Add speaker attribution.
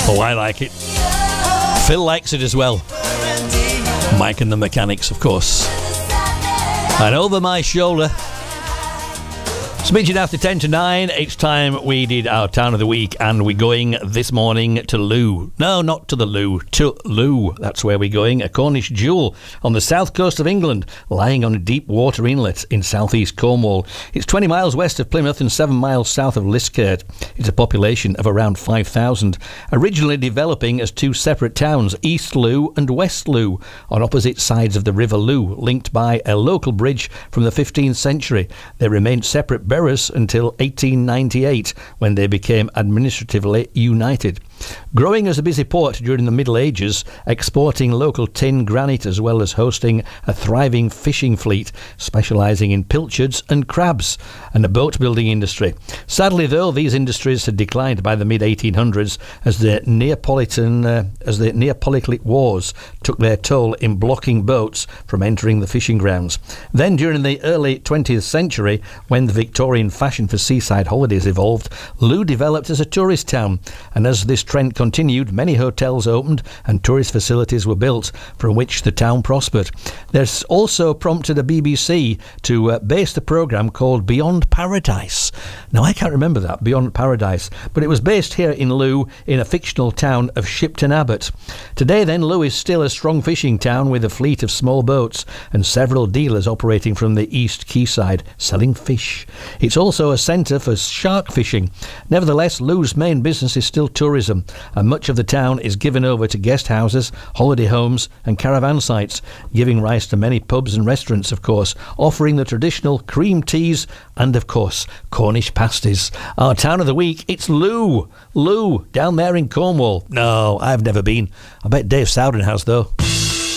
Speaker 1: Oh, I like it. Phil likes it as well. Mike and the Mechanics, of course. And Over My Shoulder. Smidgen after 10 to 9, it's time we did our Town of the Week, and we're going this morning to Looe. No, not to the Loo, to Looe. That's where we're going, a Cornish jewel on the south coast of England, lying on a deep water inlet in southeast Cornwall. It's 20 miles west of Plymouth and 7 miles south of Liskeard. It's a population of around 5,000, originally developing as two separate towns, East Looe and West Looe, on opposite sides of the River Looe, linked by a local bridge from the 15th century. They remained separate boroughs until 1898, when they became administratively united. Growing as a busy port during the Middle Ages, exporting local tin granite as well as hosting a thriving fishing fleet, specialising in pilchards and crabs, and a boat building industry. Sadly, though, these industries had declined by the mid-1800s as the Neapolitan Wars took their toll in blocking boats from entering the fishing grounds. Then, during the early 20th century, when the Victorian fashion for seaside holidays evolved, Looe developed as a tourist town, and as this trend continued, many hotels opened and tourist facilities were built, from which the town prospered. There's also prompted a BBC to base the programme called Beyond Paradise. Now, I can't remember that, Beyond Paradise, but it was based here in Looe in a fictional town of Shipton Abbot. Today, then, Looe is still a strong fishing town with a fleet of small boats and several dealers operating from the East Quayside selling fish. It's also a centre for shark fishing. Nevertheless, Looe's main business is still tourism, and much of the town is given over to guest houses, holiday homes and caravan sites, giving rise to many pubs and restaurants, of course, offering the traditional cream teas and, of course, Cornish pasties. Our Town of the Week, it's Looe. Looe, down there in Cornwall. No, I've never been. I bet Dave Sowden has, though.